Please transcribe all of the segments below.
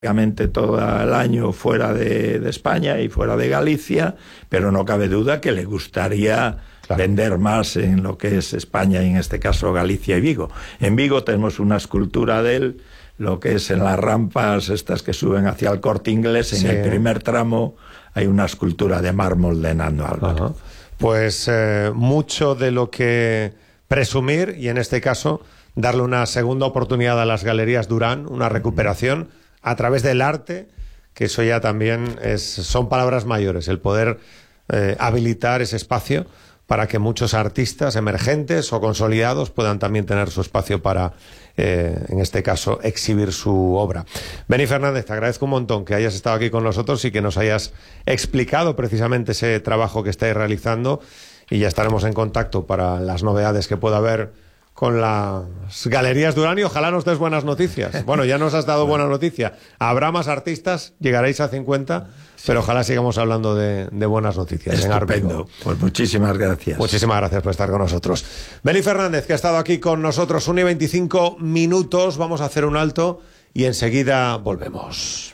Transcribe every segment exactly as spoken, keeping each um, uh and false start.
prácticamente todo el año fuera de, de España y fuera de Galicia, pero no cabe duda que le gustaría claro. vender más en lo que es España y en este caso Galicia y Vigo. En Vigo tenemos una escultura de él, lo que es en las rampas estas que suben hacia el Corte Inglés, en sí. el primer tramo hay una escultura de mármol de Nando Álvarez. Ajá. Pues eh, mucho de lo que presumir y en este caso darle una segunda oportunidad a las Galerías Durán, una recuperación a través del arte, que eso ya también es, son palabras mayores, el poder eh, habilitar ese espacio para que muchos artistas emergentes o consolidados puedan también tener su espacio para, eh, en este caso, exhibir su obra. Beni Fernández, te agradezco un montón que hayas estado aquí con nosotros y que nos hayas explicado precisamente ese trabajo que estáis realizando, y ya estaremos en contacto para las novedades que pueda haber con las Galerías Durán y ojalá nos des buenas noticias. Bueno, ya nos has dado buena noticia. Habrá más artistas, llegaréis a cincuenta, sí. pero ojalá sigamos hablando de, de buenas noticias. Estupendo. Pues muchísimas gracias. Muchísimas gracias por estar con nosotros. Beni Fernández, que ha estado aquí con nosotros una y veinticinco minutos. Vamos a hacer un alto y enseguida volvemos.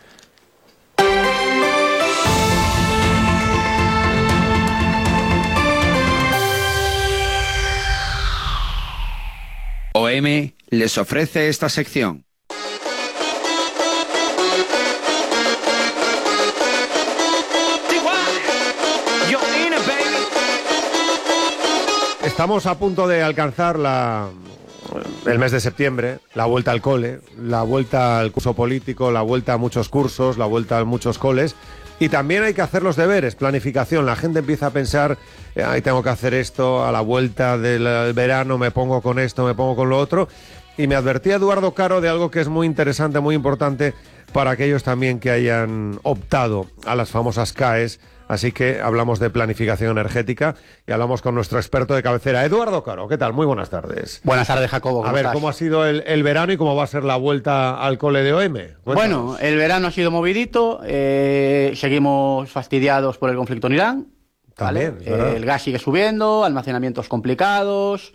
O M les ofrece esta sección. Estamos a punto de alcanzar la, el mes de septiembre, la vuelta al cole, la vuelta al curso político, la vuelta a muchos cursos, la vuelta a muchos coles. Y también hay que hacer los deberes, planificación. La gente empieza a pensar, ay, tengo que hacer esto, a la vuelta del verano me pongo con esto, me pongo con lo otro. Y me advertía Eduardo Caro de algo que es muy interesante, muy importante para aquellos también que hayan optado a las famosas C A Es. Así que hablamos de planificación energética y hablamos con nuestro experto de cabecera, Eduardo Caro. ¿Qué tal? Muy buenas tardes. Buenas tardes, Jacobo. ¿Cómo a ver, estás? ¿cómo ha sido el, el verano y cómo va a ser la vuelta al cole de O M? Cuéntanos. Bueno, el verano ha sido movidito, eh, seguimos fastidiados por el conflicto en Irán. También, ¿vale? eh, el gas sigue subiendo, almacenamientos complicados,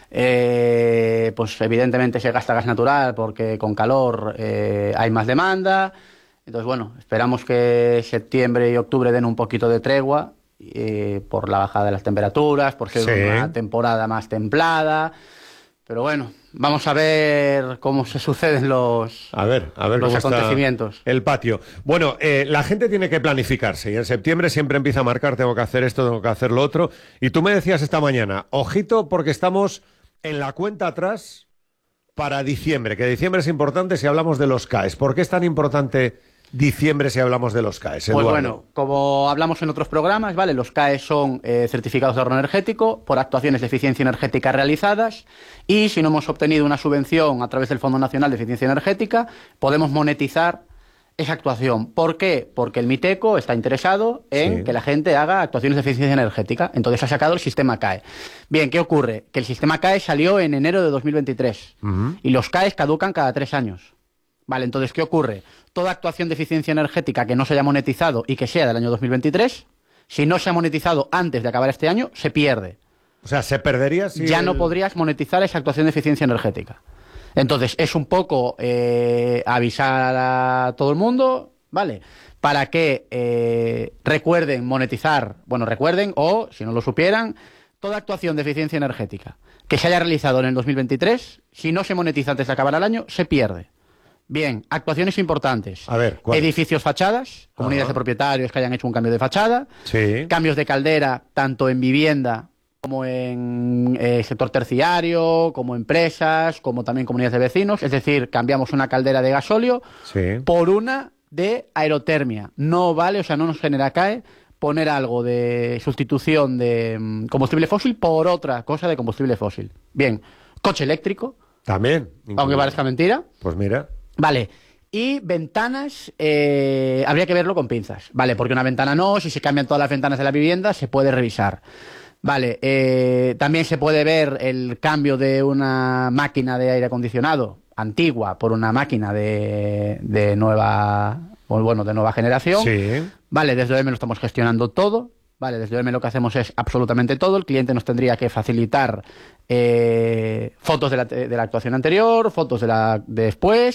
eh, pues evidentemente se gasta gas natural porque con calor eh, hay más demanda. Entonces, bueno, esperamos que septiembre y octubre den un poquito de tregua eh, por la bajada de las temperaturas, por ser sí. una temporada más templada. Pero bueno, vamos a ver cómo se suceden los, a ver, a ver los cómo acontecimientos. Está el patio. Bueno, eh, la gente tiene que planificarse y en septiembre siempre empieza a marcar, tengo que hacer esto, tengo que hacer lo otro. Y tú me decías esta mañana, ojito porque estamos en la cuenta atrás para diciembre, que diciembre es importante si hablamos de los C A Es. ¿Por qué es tan importante diciembre si hablamos de los C A Es, Eduardo? Pues bueno, como hablamos en otros programas, ¿vale? Los C A Es son eh, certificados de ahorro energético por actuaciones de eficiencia energética realizadas, y si no hemos obtenido una subvención a través del Fondo Nacional de Eficiencia Energética, podemos monetizar esa actuación. ¿Por qué? Porque el MITECO está interesado en sí. que la gente haga actuaciones de eficiencia energética. Entonces ha sacado el sistema C A E. Bien, ¿qué ocurre? Que el sistema C A E salió en enero de dos mil veintitrés uh-huh. y los C A Es caducan cada tres años. Vale, entonces, ¿qué ocurre? Toda actuación de eficiencia energética que no se haya monetizado y que sea del año dos mil veintitrés, si no se ha monetizado antes de acabar este año, se pierde. O sea, ¿se perdería si...? Ya el... no podrías monetizar esa actuación de eficiencia energética. Entonces, es un poco eh, avisar a todo el mundo, ¿vale? Para que eh, recuerden monetizar, bueno, recuerden, o, si no lo supieran, toda actuación de eficiencia energética que se haya realizado en el dos mil veintitrés, si no se monetiza antes de acabar el año, se pierde. Bien, actuaciones importantes. A ver, ¿cuál? Edificios fachadas, comunidades Ajá. de propietarios que hayan hecho un cambio de fachada, sí. cambios de caldera, tanto en vivienda como en eh, sector terciario, como empresas, como también comunidades de vecinos. Es decir, cambiamos una caldera de gasóleo sí. por una de aerotermia. No vale, o sea, no nos genera C A E poner algo de sustitución de um, combustible fósil por otra cosa de combustible fósil. Bien, coche eléctrico. También. Aunque parezca mentira. Pues mira. Vale. Y ventanas, eh, habría que verlo con pinzas. Vale, porque una ventana no, si se cambian todas las ventanas de la vivienda, se puede revisar. Vale, eh, también se puede ver el cambio de una máquina de aire acondicionado antigua por una máquina de, de nueva, bueno, de nueva generación. Sí. Vale, desde O M lo estamos gestionando todo. Vale, desde O M lo que hacemos es absolutamente todo. El cliente nos tendría que facilitar eh, fotos de la, de la actuación anterior, fotos de la de después,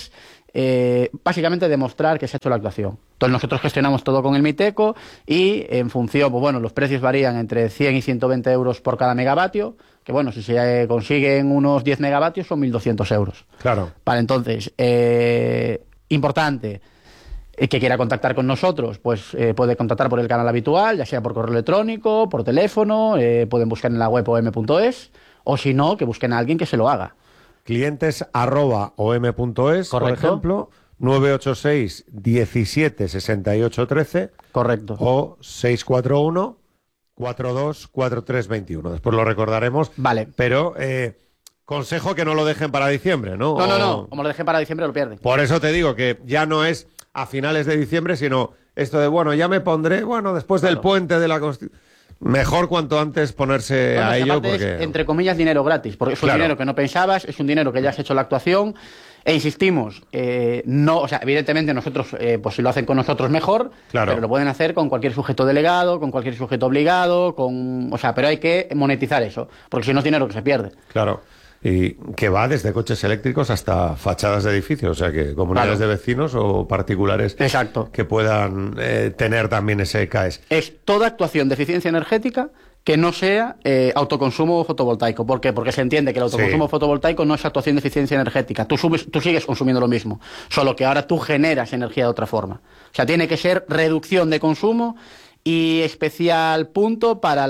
eh, básicamente demostrar que se ha hecho la actuación. Entonces nosotros gestionamos todo con el Miteco y en función, pues bueno, los precios varían entre cien y ciento veinte euros por cada megavatio, que bueno, si se consiguen unos diez megavatios son mil doscientos euros. Claro. Vale, entonces, eh, importante, eh, que quiera contactar con nosotros, pues eh, puede contactar por el canal habitual, ya sea por correo electrónico, por teléfono, eh, pueden buscar en la web o m punto es, o si no, que busquen a alguien que se lo haga. Clientes arroba om.es, por ejemplo, nueve ocho seis, diecisiete, sesenta y ocho, trece. Correcto. O seis cuatro uno, cuatro dos cuatro tres veintiuno. Después lo recordaremos. Vale. Pero eh, consejo que no lo dejen para diciembre, ¿no? No, no, o... no. Como lo dejen para diciembre lo pierden. Por eso te digo que ya no es a finales de diciembre, sino esto de, bueno, ya me pondré, bueno, después del Claro. puente de la Constitución. Mejor cuanto antes ponerse Bueno, a es que ello aparte porque... es, entre comillas, dinero gratis, porque es un Claro. dinero que no pensabas, es un dinero que ya has hecho la actuación, e insistimos, eh, no, o sea, evidentemente nosotros, eh, pues si lo hacen con nosotros mejor, Claro. pero lo pueden hacer con cualquier sujeto delegado, con cualquier sujeto obligado, con, o sea, pero hay que monetizar eso, porque si no es dinero que se pierde. Claro. Y que va desde coches eléctricos hasta fachadas de edificios, o sea que comunidades Claro. de vecinos o particulares Exacto. que puedan eh, tener también ese C A E S. Es toda actuación de eficiencia energética que no sea eh, autoconsumo fotovoltaico. ¿Por qué? Porque se entiende que el autoconsumo Sí. fotovoltaico no es actuación de eficiencia energética. Tú, subes, tú sigues consumiendo lo mismo, solo que ahora tú generas energía de otra forma. O sea, tiene que ser reducción de consumo y especial punto para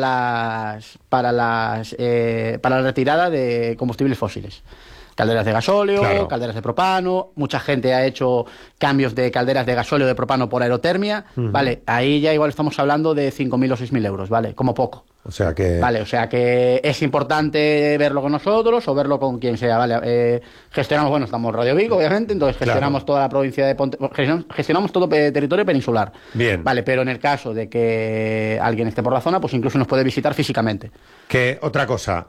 las para las eh, para la retirada de combustibles fósiles. Calderas de gasóleo, Claro. calderas de propano, mucha gente ha hecho cambios de calderas de gasóleo de propano por aerotermia, uh-huh. Vale, ahí ya igual estamos hablando de cinco mil o seis mil euros, ¿vale? Como poco. O sea que... Vale, o sea que es importante verlo con nosotros o verlo con quien sea, ¿vale? Eh, gestionamos, bueno, estamos en Radio Vigo, obviamente, entonces gestionamos claro. toda la provincia de Ponte... Gestionamos, gestionamos todo el territorio peninsular. Bien. Vale, pero en el caso de que alguien esté por la zona, pues incluso nos puede visitar físicamente. Que otra cosa,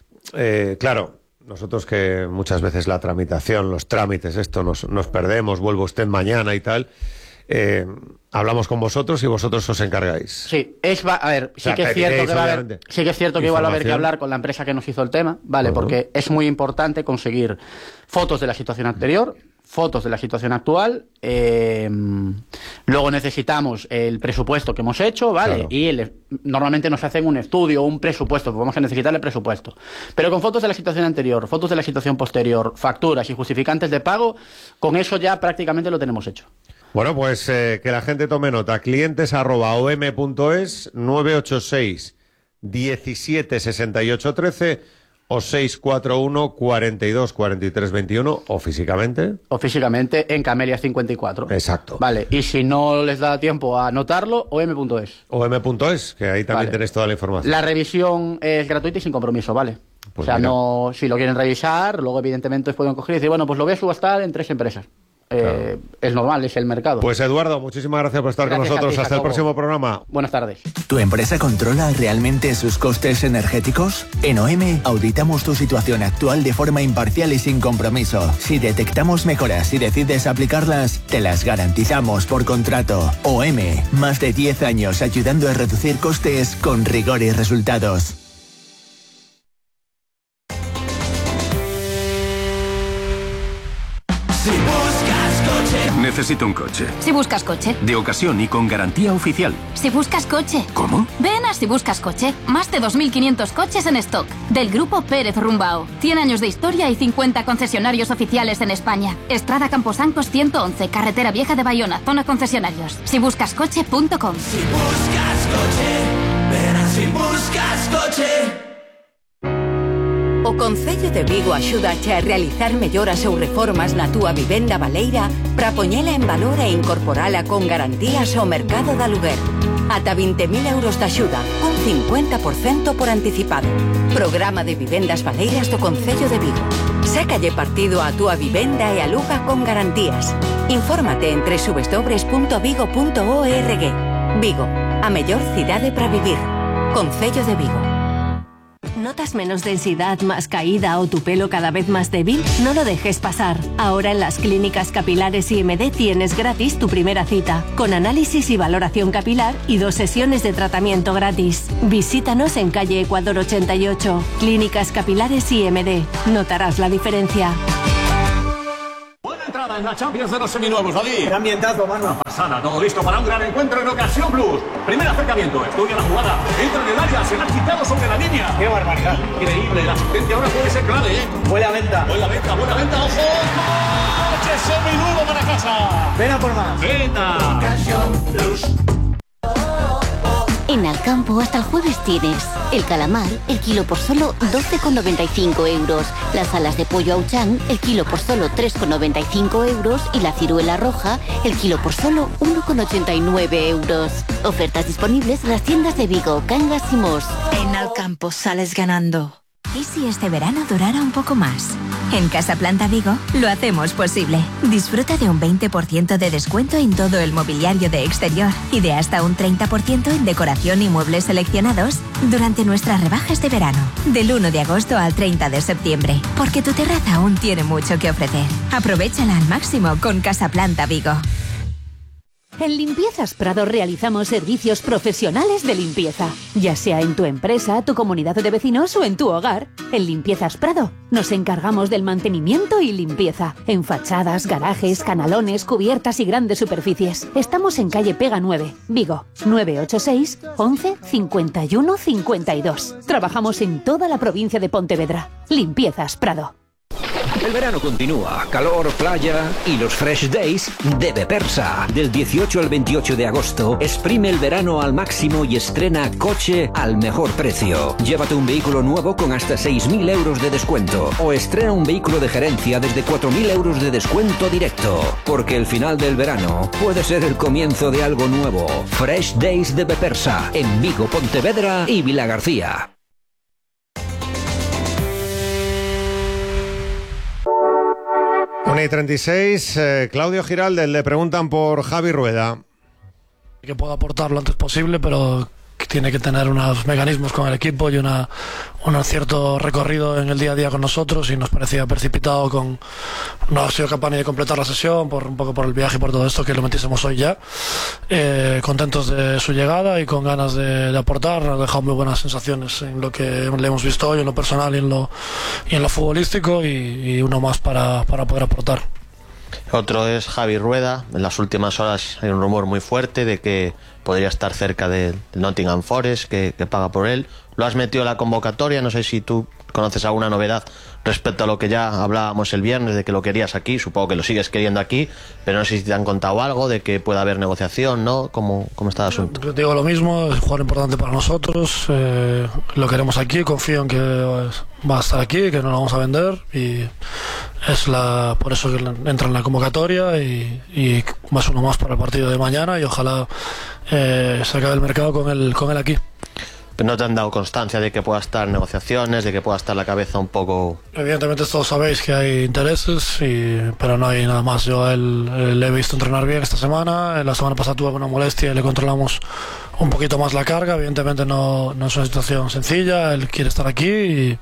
eh, claro... Nosotros que muchas veces la tramitación, los trámites, esto nos, nos perdemos, vuelvo usted mañana y tal, eh, hablamos con vosotros y vosotros os encargáis. Sí, es va, a ver, sí, o sea, que es cierto que va a haber, sí que es cierto que igual va a haber que hablar con la empresa que nos hizo el tema, ¿vale? Uh-huh. Porque es muy importante conseguir fotos de la situación anterior, fotos de la situación actual, eh, luego necesitamos el presupuesto que hemos hecho, ¿vale? Claro. Y el, normalmente nos hacen un estudio, un presupuesto, pues vamos a necesitar el presupuesto. Pero con fotos de la situación anterior, fotos de la situación posterior, facturas y justificantes de pago, con eso ya prácticamente lo tenemos hecho. Bueno, pues eh, que la gente tome nota. Clientes arroba om punto es, nueve ocho seis, diecisiete, sesenta y ocho, trece o seis cuatro uno, cuarenta y dos, cuarenta y tres veintiuno o físicamente. O físicamente en Camelia cincuenta y cuatro. Exacto. Vale, y si no les da tiempo a anotarlo, om punto es. om punto es, que ahí también vale. Tenéis toda la información. La revisión es gratuita y sin compromiso, ¿vale? Pues o sea, mira. no, si lo quieren revisar, luego evidentemente os pueden coger y decir, bueno, pues lo voy a subastar en tres empresas. Eh, claro. Es normal, es el mercado. Pues Eduardo, muchísimas gracias por estar gracias con nosotros. Ti, Hasta Jacobo. El próximo programa. Buenas tardes. ¿Tu empresa controla realmente sus costes energéticos? En O M auditamos tu situación actual de forma imparcial y sin compromiso. Si detectamos mejoras y decides aplicarlas, te las garantizamos por contrato. O M, más de diez años ayudando a reducir costes con rigor y resultados. Si buscas coche. Necesito un coche. Si buscas coche. De ocasión y con garantía oficial. Si buscas coche. ¿Cómo? Ven a Si buscas coche. Más de dos mil quinientos coches en stock. Del grupo Pérez Rumbao. cien años de historia y cincuenta concesionarios oficiales en España. Estrada Camposancos ciento once, Carretera Vieja de Bayona, zona concesionarios. si buscas coche punto com. Si buscas coche, ven a Si buscas coche. O Concello de Vigo axúdache a realizar melloras ou reformas na túa vivenda baleira para poñela en valor e incorporala con garantías ao mercado de aluguer. Ata vinte mil euros de axuda, un cincuenta por cento por anticipado. Programa de vivendas baleiras do Concello de Vigo. Sácalle partido á túa vivenda e aluga con garantías. Infórmate en doble u doble u doble u punto vigo punto org. Vigo, a mellor cidade para vivir. Concello de Vigo. ¿Notas menos densidad, más caída o tu pelo cada vez más débil? No lo dejes pasar. Ahora en las clínicas capilares I M D tienes gratis tu primera cita, con análisis y valoración capilar y dos sesiones de tratamiento gratis. Visítanos en calle Ecuador ochenta y ocho. Clínicas capilares I M D. Notarás la diferencia. Buena entrada. Granada en la Champions de los seminuevos, David. Qué ambientazo, mano. Una pasada, todo listo para un gran encuentro en Ocasión Plus. Primer acercamiento, estudia la jugada, entra en el área, se la ha quitado sobre la línea. Qué barbaridad. Increíble, la asistencia ahora puede ser clave, ¿eh? Buena venta. Buena venta, buena venta, ojo. ¡Coche seminuevo para casa! Ven a por más. Venta. Ocasión Plus. En Alcampo hasta el jueves tienes el calamar, el kilo por solo doce con noventa y cinco euros, las alas de pollo Auchan, el kilo por solo tres con noventa y cinco euros y la ciruela roja, el kilo por solo uno con ochenta y nueve euros. Ofertas disponibles en las tiendas de Vigo, Cangas y Mos. En Alcampo sales ganando. ¿Y si este verano durara un poco más? En Casa Planta Vigo lo hacemos posible. Disfruta de un veinte por ciento de descuento en todo el mobiliario de exterior y de hasta un treinta por ciento en decoración y muebles seleccionados durante nuestras rebajas de verano, del uno de agosto al treinta de septiembre, porque tu terraza aún tiene mucho que ofrecer. Aprovéchala al máximo con Casa Planta Vigo. En Limpiezas Prado realizamos servicios profesionales de limpieza, ya sea en tu empresa, tu comunidad de vecinos o en tu hogar. En Limpiezas Prado nos encargamos del mantenimiento y limpieza en fachadas, garajes, canalones, cubiertas y grandes superficies. Estamos en calle Pega nueve, Vigo, nueve ocho seis, once, cincuenta y uno, cincuenta y dos. Trabajamos en toda la provincia de Pontevedra. Limpiezas Prado. El verano continúa, calor, playa y los Fresh Days de Bepersa. Del dieciocho al veintiocho de agosto, exprime el verano al máximo y estrena coche al mejor precio. Llévate un vehículo nuevo con hasta seis mil euros de descuento o estrena un vehículo de gerencia desde cuatro mil euros de descuento directo. Porque el final del verano puede ser el comienzo de algo nuevo. Fresh Days de Bepersa en Vigo, Pontevedra y Vilagarcía. una y treinta y seis, eh, Claudio Giraldes, le preguntan por Javi Rueda. Que pueda aportar lo antes posible, pero que tiene que tener unos mecanismos con el equipo y una, un cierto recorrido en el día a día con nosotros, y nos parecía precipitado, con no ha sido capaz ni de completar la sesión, por un poco por el viaje y por todo esto, que lo metiésemos hoy ya. Eh, contentos de su llegada y con ganas de, de aportar. Nos ha dejado muy buenas sensaciones en lo que le hemos visto hoy, en lo personal y en lo, y en lo futbolístico, y, y uno más para, para poder aportar. Otro es Javi Rueda. En las últimas horas hay un rumor muy fuerte de que podría estar cerca del Nottingham Forest, que, que paga por él. Lo has metido en la convocatoria, no sé si tú conoces alguna novedad respecto a lo que ya hablábamos el viernes, de que lo querías aquí. Supongo que lo sigues queriendo aquí, pero no sé si te han contado algo de que pueda haber negociación, ¿no? ¿Cómo, cómo está el asunto? Yo digo lo mismo, es un jugador importante para nosotros, eh, lo queremos aquí, confío en que va a estar aquí, que no lo vamos a vender, y es la por eso que entra en la convocatoria, y, y más uno más para el partido de mañana, y ojalá eh, se acabe el mercado con él, con él aquí. Pero no te han dado constancia de que pueda estar negociaciones, de que pueda estar la cabeza un poco... Evidentemente todos sabéis que hay intereses, y, pero no hay nada más. Yo a él, él le he visto entrenar bien esta semana. La semana pasada tuve una molestia y le controlamos un poquito más la carga. Evidentemente no, no es una situación sencilla. Él quiere estar aquí, y,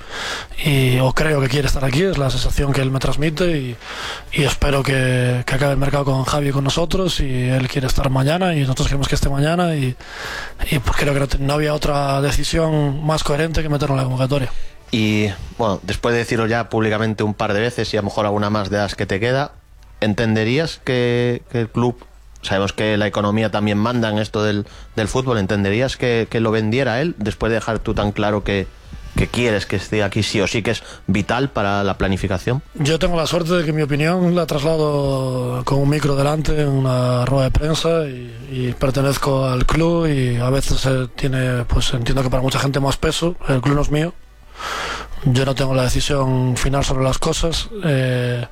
y, o creo que quiere estar aquí, es la sensación que él me transmite, y, y espero que, que acabe el mercado con Javi y con nosotros, y él quiere estar mañana y nosotros queremos que esté mañana, y, y pues creo que no, no había otra decisión más coherente que meterlo en la convocatoria. Y bueno, después de decirlo ya públicamente un par de veces, y a lo mejor alguna más de las que te queda, ¿entenderías que, que el club, sabemos que la economía también manda en esto del, del fútbol, ¿entenderías que, que lo vendiera él, después de dejar tú tan claro que, que quieres que esté aquí sí o sí, que es vital para la planificación? Yo tengo la suerte de que mi opinión la traslado con un micro delante en una rueda de prensa, y, y pertenezco al club, y a veces eh, tiene, pues entiendo que para mucha gente, más peso. El club no es mío, yo no tengo la decisión final sobre las cosas, eh,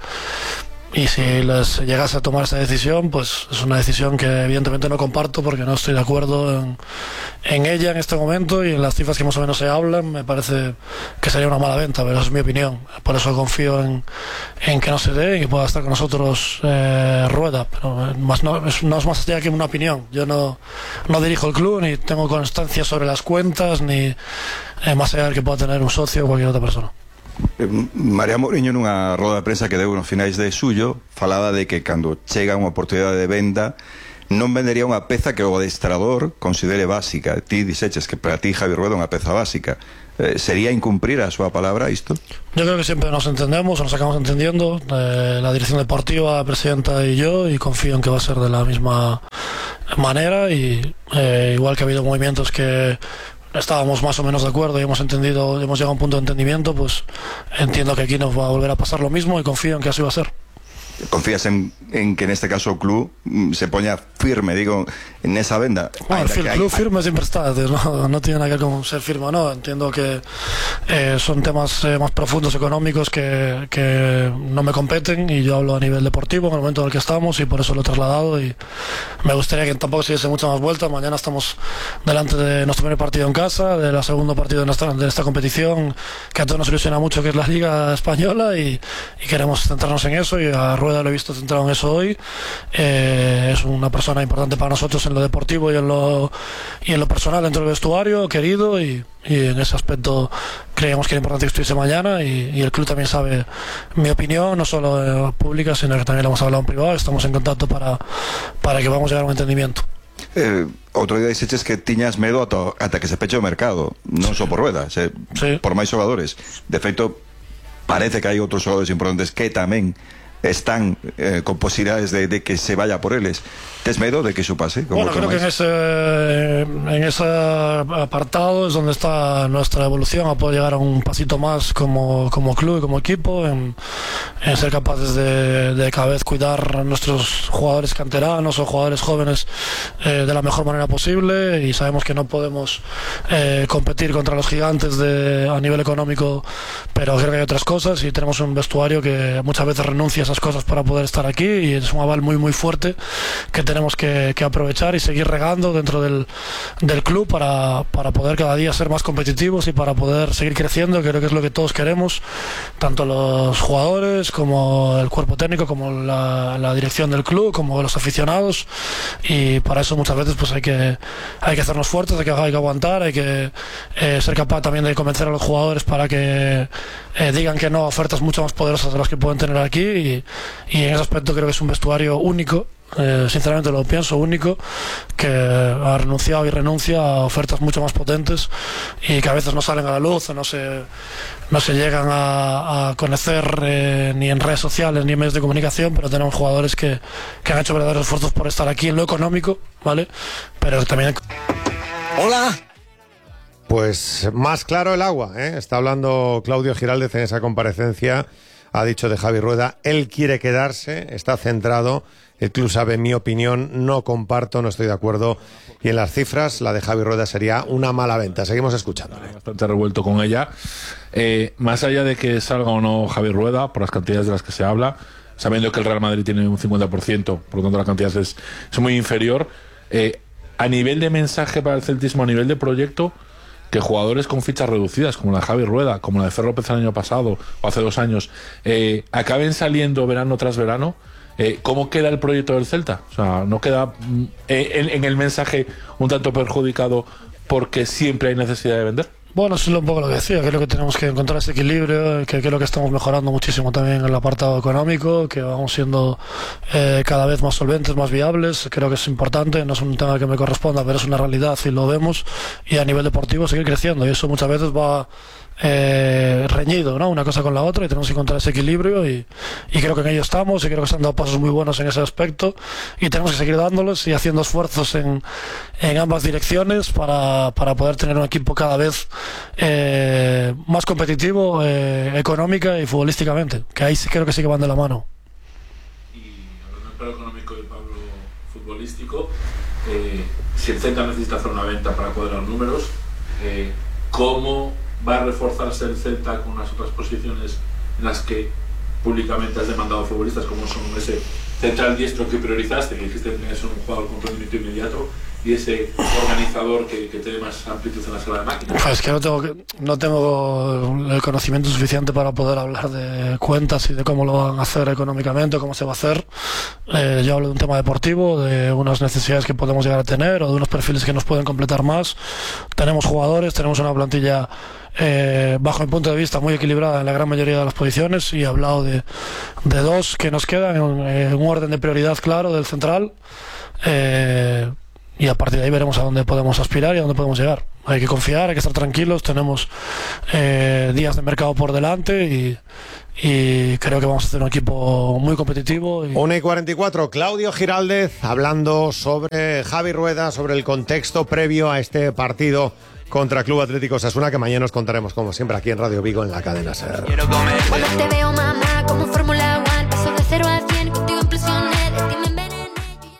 y si les llegase a tomar esa decisión, pues es una decisión que evidentemente no comparto, porque no estoy de acuerdo en, en ella en este momento, y en las cifras que más o menos se hablan me parece que sería una mala venta, pero esa es mi opinión. Por eso confío en, en que no se dé y que pueda estar con nosotros eh, Rueda, pero más no, es, no es más allá que una opinión. Yo no, no dirijo el club, ni tengo constancia sobre las cuentas, ni eh, más allá del que pueda tener un socio o cualquier otra persona. María Mourinho, nunha roda de prensa que deu nos finais de xullo, falaba de que cando chega unha oportunidade de venda non vendería unha peza que o adestrador considere básica. Ti dixeches que para ti Javi Rueda é unha peza básica. eh, sería incumplir a súa palabra isto? Yo creo que siempre nos entendemos, nos acabamos entendiendo, eh, la dirección deportiva, la presidenta y yo, y confío en que va a ser de la misma manera, y eh, igual que ha habido movimientos que estábamos más o menos de acuerdo y hemos entendido, hemos llegado a un punto de entendimiento, pues entiendo que aquí nos va a volver a pasar lo mismo y confío en que así va a ser. ¿Confías en, en que en este caso el club se ponga firme, digo, en esa venda? Bueno, el, el club hay... firme siempre está, no, no tiene nada que ver con ser firme o no. Entiendo que eh, son temas eh, más profundos económicos que, que no me competen, y yo hablo a nivel deportivo en el momento en el que estamos, y por eso lo he trasladado, y me gustaría que tampoco se diese mucha más vuelta. Mañana estamos delante de nuestro primer partido en casa, de la segundo partido de, nuestra, de esta competición, que a todos nos ilusiona mucho, que es la Liga Española, y, y queremos centrarnos en eso, y a Rueda lo he visto centrado en eso hoy. Eh, es una persona importante para nosotros en lo deportivo y en lo, y en lo personal dentro del vestuario, querido, y, y en ese aspecto creíamos que era importante que estuviese mañana, y, y el club también sabe mi opinión, no solo eh, pública, sino que también lo hemos hablado en privado. Estamos en contacto para, para que vamos a llegar a un entendimiento. Eh, outro día dixeches que tiñas medo ata, ata que se peche o mercado, non só por Rueda, se, sí. por máis xogadores. De feito, parece que hai outros xogadores importantes que tamén están eh, con posibilidades de, de que se vaya por eles. ¿Tes medo de que eso pase? Bueno, creo que en ese, en ese apartado es donde está nuestra evolución, a poder llegar a un pasito más como, como club y como equipo, en, en ser capaces de, de cada vez cuidar a nuestros jugadores canteranos o jugadores jóvenes eh, de la mejor manera posible, y sabemos que no podemos eh, competir contra los gigantes de, a nivel económico, pero creo que hay otras cosas, y tenemos un vestuario que muchas veces renuncia a esas cosas para poder estar aquí, y es un aval muy muy fuerte que tenemos que, que aprovechar y seguir regando dentro del, del club para, para poder cada día ser más competitivos y para poder seguir creciendo, que creo que es lo que todos queremos, tanto los jugadores como el cuerpo técnico, como la, la dirección del club, como los aficionados, y para eso muchas veces pues hay que, hay que hacernos fuertes, hay que, hay que aguantar, hay que eh, ser capaz también de convencer a los jugadores para que eh, digan que no a ofertas mucho más poderosas de las que pueden tener aquí, y, y en ese aspecto creo que es un vestuario único. Eh, sinceramente lo pienso, único, que ha renunciado y renuncia a ofertas mucho más potentes, y que a veces no salen a la luz, no se, no se llegan a, a conocer eh, ni en redes sociales ni en medios de comunicación, pero tenemos jugadores que, que han hecho verdaderos esfuerzos por estar aquí en lo económico, ¿vale? Pero también... ¡Hola! Pues más claro el agua, ¿eh? Está hablando Claudio Giraldez en esa comparecencia, ha dicho de Javi Rueda, él quiere quedarse, está centrado. El club sabe mi opinión, no comparto, no estoy de acuerdo, y en las cifras la de Javi Rueda sería una mala venta. Seguimos escuchándole. Bastante revuelto con ella. Eh, más allá de que salga o no Javi Rueda, por las cantidades de las que se habla, sabiendo que el Real Madrid tiene un cincuenta por ciento, por lo tanto la cantidad es, es muy inferior, eh, a nivel de mensaje para el celtismo, a nivel de proyecto, que jugadores con fichas reducidas, como la de Javi Rueda, como la de Fer López el año pasado o hace dos años, eh, acaben saliendo verano tras verano. Eh, ¿Cómo queda el proyecto del Celta? O sea, ¿no queda eh, en, en el mensaje un tanto perjudicado porque siempre hay necesidad de vender? Bueno, eso es un poco lo que decía, creo que tenemos que encontrar ese equilibrio, que creo que estamos mejorando muchísimo también en el apartado económico, que vamos siendo eh, cada vez más solventes, más viables. Creo que es importante, no es un tema que me corresponda, pero es una realidad y lo vemos, y a nivel deportivo seguir creciendo, y eso muchas veces va eh, reñido, ¿no? Una cosa con la otra, y tenemos que encontrar ese equilibrio, y, y creo que en ello estamos, y creo que se han dado pasos muy buenos en ese aspecto, y tenemos que seguir dándolos y haciendo esfuerzos en, en ambas direcciones para, para poder tener un equipo cada vez eh, más competitivo eh, económica y futbolísticamente, que ahí sí creo que sí que van de la mano. Y hablando del plano económico y Pablo futbolístico, eh, si el Celta necesita hacer una venta para cuadrar números, eh, ¿cómo va a reforzarse el Celta con unas otras posiciones en las que públicamente has demandado futbolistas, como son ese central diestro que priorizaste, que dijiste que tenía que ser un jugador con rendimiento inmediato, y ese organizador que, que tiene más amplitud en la sala de máquinas? Es que no tengo, que, no tengo el conocimiento suficiente para poder hablar de cuentas y de cómo lo van a hacer económicamente, cómo se va a hacer. Eh, yo hablo de un tema deportivo, de unas necesidades que podemos llegar a tener, o de unos perfiles que nos pueden completar más. Tenemos jugadores, tenemos una plantilla Eh, bajo mi punto de vista muy equilibrada en la gran mayoría de las posiciones, y he hablado de, de dos que nos quedan en, en un orden de prioridad claro del central. eh, y a partir de ahí veremos a dónde podemos aspirar y a dónde podemos llegar. Hay que confiar, hay que estar tranquilos, tenemos eh, días de mercado por delante y, y creo que vamos a hacer un equipo muy competitivo. Y... una y cuarenta y cuatro, Claudio Giraldez hablando sobre Javi Rueda, sobre el contexto previo a este partido contra Club Atlético Osasuna, que mañana os contaremos, como siempre, aquí en Radio Vigo, en la cadena SER. Cuando te veo, mamá, como Fórmula One, paso de cero a cien, contigo impresioné, de ti me envenené.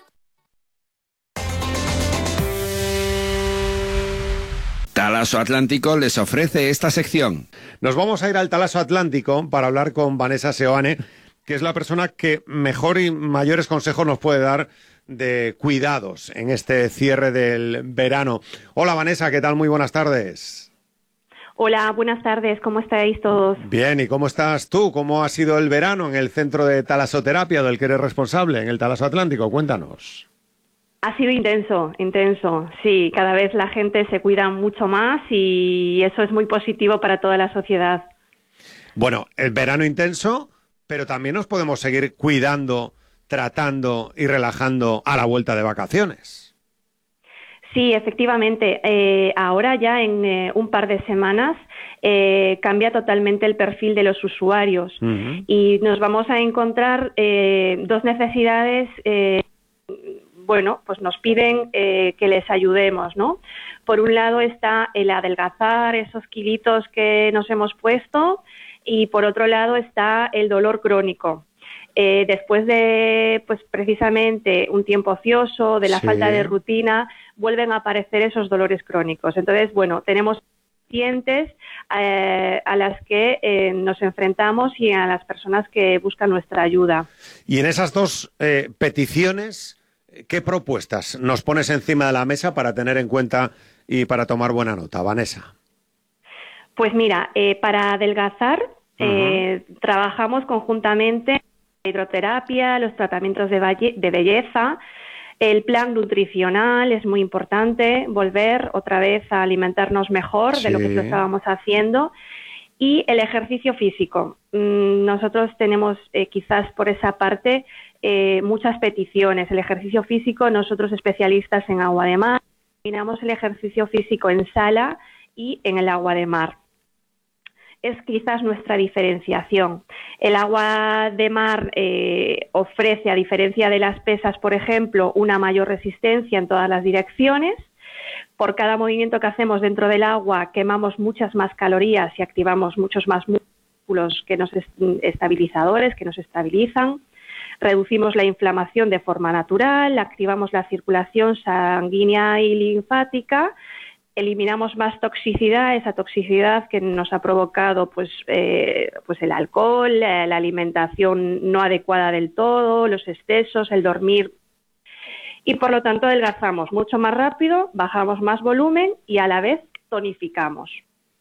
Talaso Atlántico les ofrece esta sección. Nos vamos a ir al Talaso Atlántico para hablar con Vanessa Seoane, que es la persona que mejor y mayores consejos nos puede dar de cuidados en este cierre del verano. Hola Vanessa, ¿qué tal? Muy buenas tardes. Hola, buenas tardes, ¿cómo estáis todos? Bien, ¿y cómo estás tú? ¿Cómo ha sido el verano en el centro de talasoterapia del que eres responsable, en el Talaso Atlántico? Cuéntanos. Ha sido intenso, intenso, sí, cada vez la gente se cuida mucho más y eso es muy positivo para toda la sociedad. Bueno, el verano intenso, pero también nos podemos seguir cuidando, tratando y relajando a la vuelta de vacaciones. Sí, efectivamente. Eh, ahora ya en eh, un par de semanas eh, cambia totalmente el perfil de los usuarios uh-huh. y nos vamos a encontrar eh, dos necesidades. Eh, bueno, pues nos piden eh, que les ayudemos, ¿no? Por un lado está el adelgazar esos kilitos que nos hemos puesto y por otro lado está el dolor crónico. Eh, después de, pues precisamente, un tiempo ocioso, de la sí. falta de rutina, vuelven a aparecer esos dolores crónicos. Entonces, bueno, tenemos pacientes eh, a las que eh, nos enfrentamos y a las personas que buscan nuestra ayuda. Y en esas dos eh, peticiones, ¿qué propuestas nos pones encima de la mesa para tener en cuenta y para tomar buena nota, Vanessa? Pues mira, eh, para adelgazar, uh-huh. eh, trabajamos conjuntamente hidroterapia, los tratamientos de, valle- de belleza, el plan nutricional es muy importante, volver otra vez a alimentarnos mejor sí. de lo que lo estábamos haciendo, y el ejercicio físico. Mm, nosotros tenemos eh, quizás por esa parte eh, muchas peticiones. El ejercicio físico, nosotros especialistas en agua de mar, combinamos el ejercicio físico en sala y en el agua de mar. Es quizás nuestra diferenciación. El agua de mar eh, ofrece, a diferencia de las pesas, por ejemplo, una mayor resistencia en todas las direcciones. Por cada movimiento que hacemos dentro del agua quemamos muchas más calorías y activamos muchos más músculos que nos est- estabilizadores, que nos estabilizan. Reducimos la inflamación de forma natural, activamos la circulación sanguínea y linfática, eliminamos más toxicidad, esa toxicidad que nos ha provocado pues, eh, pues el alcohol, la, la alimentación no adecuada del todo, los excesos, el dormir. Y por lo tanto adelgazamos mucho más rápido, bajamos más volumen y a la vez tonificamos.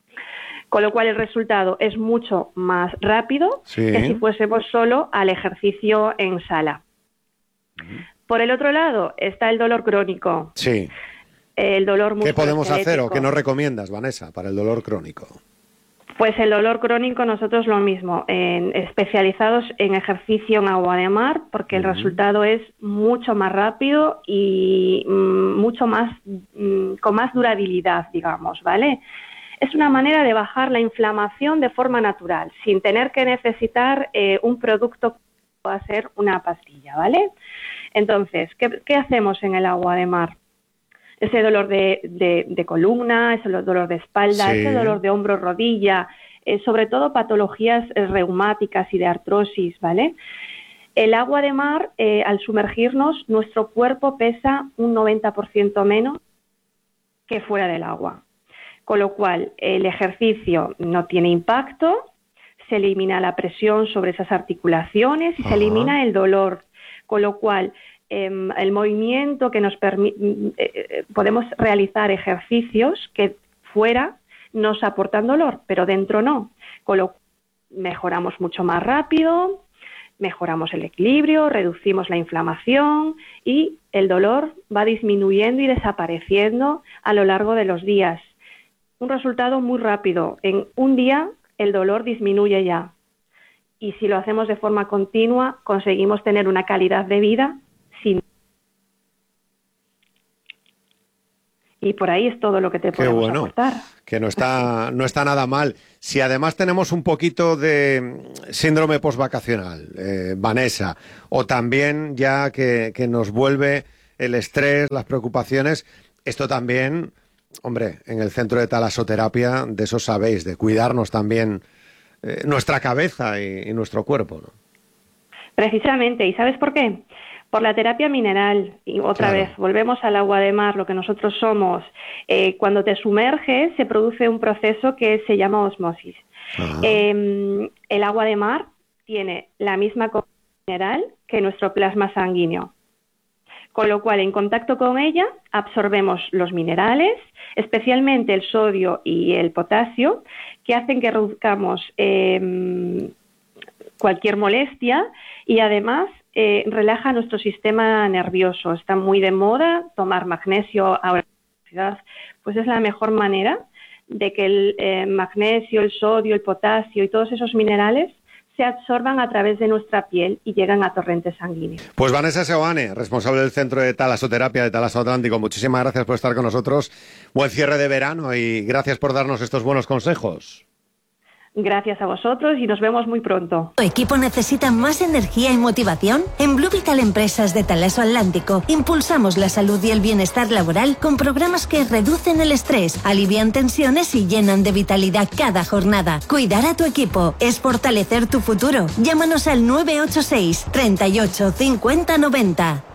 Con lo cual el resultado es mucho más rápido sí. que si fuésemos solo al ejercicio en sala. Uh-huh. Por el otro lado está el dolor crónico. Sí. El dolor ¿Qué podemos hacer o qué nos recomiendas, Vanessa, para el dolor crónico? Pues el dolor crónico nosotros lo mismo, en, especializados en ejercicio en agua de mar, porque el uh-huh. resultado es mucho más rápido y mm, mucho más, mm, con más durabilidad, digamos, ¿vale? Es una manera de bajar la inflamación de forma natural, sin tener que necesitar eh, un producto que pueda ser una pastilla, ¿vale? Entonces, ¿qué, qué hacemos en el agua de mar? Ese dolor de, de, de columna, ese dolor de espalda, sí. ese dolor de hombro, rodilla, eh, sobre todo patologías eh, reumáticas y de artrosis, ¿vale? El agua de mar, eh, al sumergirnos, nuestro cuerpo pesa un noventa por ciento menos que fuera del agua. Con lo cual, el ejercicio no tiene impacto, se elimina la presión sobre esas articulaciones y Ajá. se elimina el dolor. Con lo cual, eh, el movimiento que nos permite, eh, podemos realizar ejercicios que fuera nos aportan dolor, pero dentro no. Con lo cual, mejoramos mucho más rápido, mejoramos el equilibrio, reducimos la inflamación y el dolor va disminuyendo y desapareciendo a lo largo de los días. Un resultado muy rápido. En un día el dolor disminuye ya. Y si lo hacemos de forma continua, conseguimos tener una calidad de vida sin... Y por ahí es todo lo que te Qué podemos bueno, aportar. que no está, no está nada mal. Si además tenemos un poquito de síndrome postvacacional, eh, Vanessa, o también ya que, que nos vuelve el estrés, las preocupaciones, esto también, hombre, en el centro de talasoterapia, de eso sabéis, de cuidarnos también eh, nuestra cabeza y, y nuestro cuerpo, ¿no? Precisamente, ¿y sabes por qué? Por la terapia mineral, y otra Claro. vez, volvemos al agua de mar, lo que nosotros somos. Eh, cuando te sumerges se produce un proceso que se llama osmosis. Ah. Eh, el agua de mar tiene la misma composición mineral que nuestro plasma sanguíneo. Con lo cual, en contacto con ella, absorbemos los minerales, especialmente el sodio y el potasio, que hacen que reduzcamos eh, cualquier molestia y además eh, relaja nuestro sistema nervioso. Está muy de moda tomar magnesio ahora. Pues es la mejor manera de que el eh, magnesio, el sodio, el potasio y todos esos minerales se absorban a través de nuestra piel y llegan a torrentes sanguíneos. Pues Vanessa Seoane, responsable del Centro de Talasoterapia de Talaso Atlántico, muchísimas gracias por estar con nosotros. Buen cierre de verano y gracias por darnos estos buenos consejos. Gracias a vosotros y nos vemos muy pronto. ¿Tu equipo necesita más energía y motivación? En Blue Vital Empresas de Talaso Atlántico impulsamos la salud y el bienestar laboral con programas que reducen el estrés, alivian tensiones y llenan de vitalidad cada jornada. Cuidar a tu equipo es fortalecer tu futuro. Llámanos al nueve ocho seis, treinta y ocho, cincuenta, noventa.